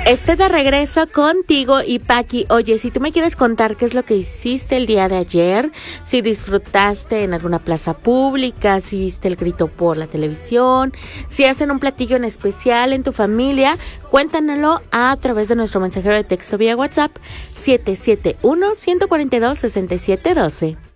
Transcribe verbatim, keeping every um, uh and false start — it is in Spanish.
Esté de regreso contigo y Paqui. Oye, si tú me quieres contar qué es lo que hiciste el día de ayer, si disfrutaste en alguna plaza pública, si viste el grito por la televisión, si hacen un platillo en especial en tu familia, cuéntanoslo a través de nuestro mensajero de texto vía WhatsApp siete siete uno, uno cuatro dos, seis siete uno dos.